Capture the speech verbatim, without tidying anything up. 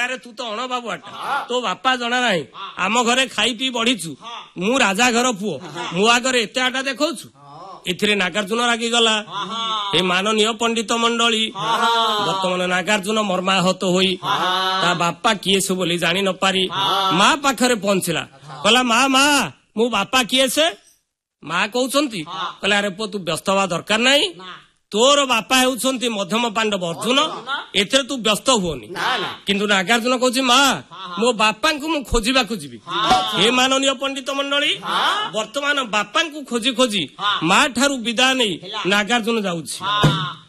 କହିଲା ତୁ ତ ଅଣ ବାବୁଆଟା ତୋ ବାପା ଜଣା ନାହିଁ ଆମ ଘରେ ଖାଇ ପିଇ ବଢିଛୁ ମୁଁ ରାଜା ଘର ପୁଅ ମୁଁ ଆଗରେ ଏତେ ଆଟା ଦେଖଉଛୁ ଏଥିରେ ନାଗାର୍ଜୁନ ରାଗିଗଲା। ଏ ମାନନୀୟ ପଣ୍ଡିତ ମଣ୍ଡଳୀ ବର୍ତ୍ତମାନ ନାଗାର୍ଜୁନ ମର୍ମାହତ ହୋଇ ତା ବାପା କିଏ ସେ ବୋଲି ଜାଣି ନ ପାରି ମା ପାଖରେ ପହଞ୍ଚିଲା କହିଲା ମା ମା ମୋ ବାପା କିଏ ସେ ମା କହୁଛନ୍ତି କହିଲା ଆରେ ପୁଅ ତୁ ବ୍ୟସ୍ତ ହବା ଦରକାର ନାହିଁ ତୋର ବାପା ହେଉଛନ୍ତି ମଧ୍ୟମ ପାଣ୍ଡବ ଅର୍ଜୁନ ଏଥିରେ ତୁ ବ୍ୟସ୍ତ ହୁଅନି। କିନ୍ତୁ ନାଗାର୍ଜୁନ କହୁଛି ମା ମୋ ବାପାଙ୍କୁ ମୁଁ ଖୋଜିବାକୁ ଯିବି। ହେ ମାନନୀୟ ପଣ୍ଡିତ ମଣ୍ଡଳୀ ବର୍ତ୍ତମାନ ବାପାଙ୍କୁ ଖୋଜି ଖୋଜି ମା ଠାରୁ ବିଦାୟ ନେଇ ନାଗାର୍ଜୁନ ଯାଉଛି।